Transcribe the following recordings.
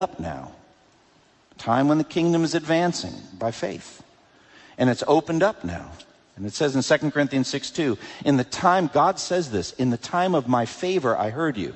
up now. A time when the kingdom is advancing by faith. And it's opened up now. And it says in 2 Corinthians 6:2, in the time, God says this, in the time of my favor I heard you.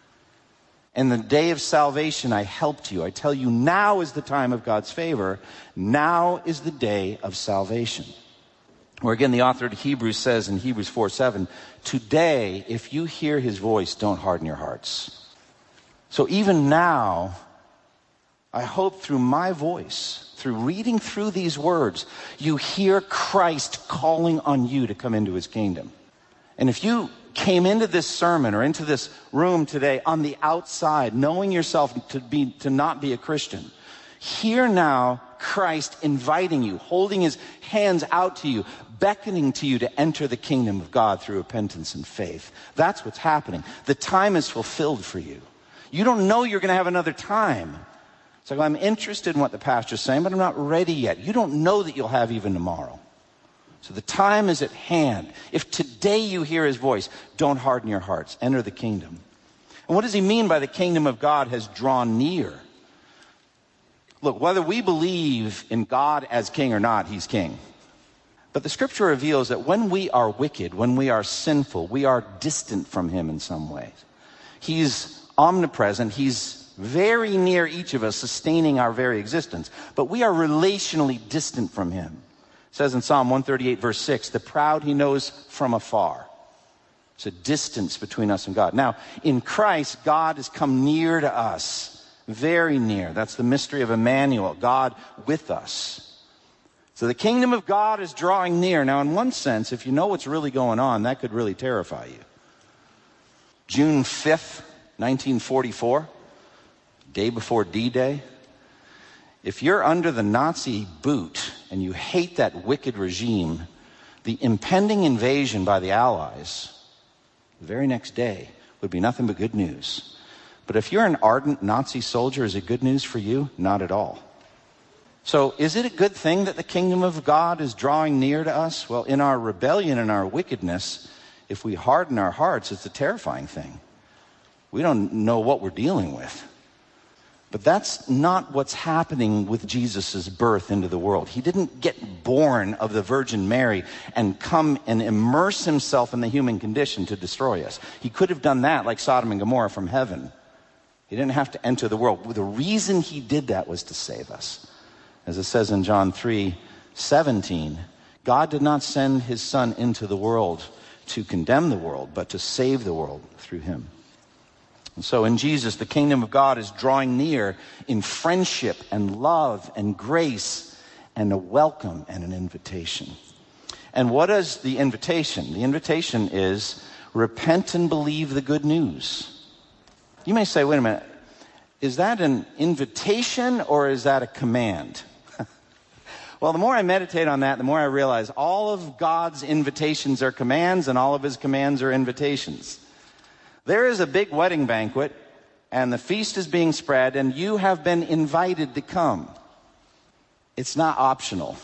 In the day of salvation I helped you. I tell you, now is the time of God's favor. Now is the day of salvation. Or again, the author of Hebrews says in Hebrews 4:7, today, if you hear his voice, don't harden your hearts. So even now, I hope through my voice, through reading through these words, you hear Christ calling on you to come into his kingdom. And if you came into this sermon or into this room today on the outside, knowing yourself to not be a Christian, hear now Christ inviting you, holding his hands out to you, beckoning to you to enter the kingdom of God through repentance and faith. That's what's happening. The time is fulfilled for you. You don't know you're going to have another time. It's like, well, I'm interested in what the pastor's saying, but I'm not ready yet. You don't know that you'll have even tomorrow. So the time is at hand. If today you hear his voice, don't harden your hearts. Enter the kingdom. And what does he mean by the kingdom of God has drawn near? Look, whether we believe in God as king or not, he's king. But the scripture reveals that when we are wicked, when we are sinful, we are distant from him in some ways. He's omnipresent. He's very near each of us, sustaining our very existence. But we are relationally distant from him. It says in Psalm 138, verse 6, the proud he knows from afar. It's a distance between us and God. Now, in Christ, God has come near to us, very near. That's the mystery of Emmanuel, God with us. So the kingdom of God is drawing near. Now, in one sense, if you know what's really going on, that could really terrify you. June 5th, 1944, day before D-Day. If you're under the Nazi boot and you hate that wicked regime, the impending invasion by the Allies the very next day would be nothing but good news. But if you're an ardent Nazi soldier, is it good news for you? Not at all. So is it a good thing that the kingdom of God is drawing near to us? Well, in our rebellion and our wickedness, if we harden our hearts, it's a terrifying thing. We don't know what we're dealing with. But that's not what's happening with Jesus' birth into the world. He didn't get born of the Virgin Mary and come and immerse himself in the human condition to destroy us. He could have done that like Sodom and Gomorrah from heaven. He didn't have to enter the world. The reason he did that was to save us. As it says in John 3:17, God did not send his son into the world to condemn the world, but to save the world through him. And so in Jesus, the kingdom of God is drawing near in friendship and love and grace and a welcome and an invitation. And what is the invitation? The invitation is repent and believe the good news. You may say, wait a minute, is that an invitation or is that a command? Well, the more I meditate on that, the more I realize all of God's invitations are commands and all of his commands are invitations. There is a big wedding banquet, and the feast is being spread, and you have been invited to come. It's not optional.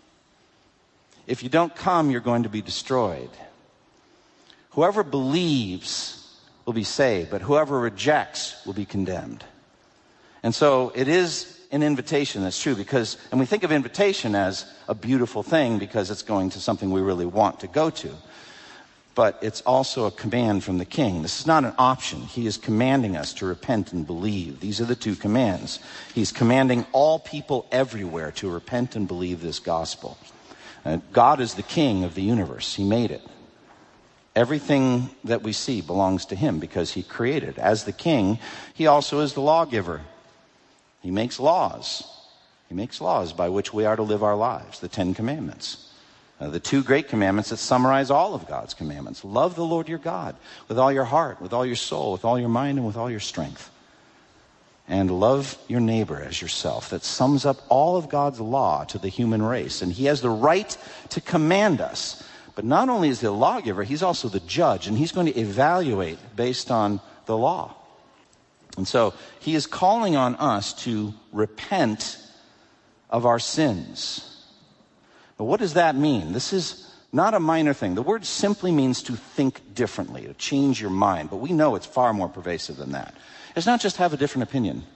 If you don't come, you're going to be destroyed. Whoever believes will be saved, but whoever rejects will be condemned. And so it is an invitation, that's true, and we think of invitation as a beautiful thing because it's going to something we really want to go to. But it's also a command from the king. This is not an option. He is commanding us to repent and believe. These are the two commands. He's commanding all people everywhere to repent and believe this gospel. God is the king of the universe. He made it. Everything that we see belongs to him because he created. As the king, he also is the lawgiver. He makes laws. He makes laws by which we are to live our lives, the 10 Commandments. The two great commandments that summarize all of God's commandments. Love the Lord your God with all your heart, with all your soul, with all your mind, and with all your strength. And love your neighbor as yourself. That sums up all of God's law to the human race. And he has the right to command us. But not only is he the lawgiver, he's also the judge. And he's going to evaluate based on the law. And so he is calling on us to repent of our sins. But what does that mean? This is not a minor thing. The word simply means to think differently, to change your mind. But we know it's far more pervasive than that. It's not just have a different opinion.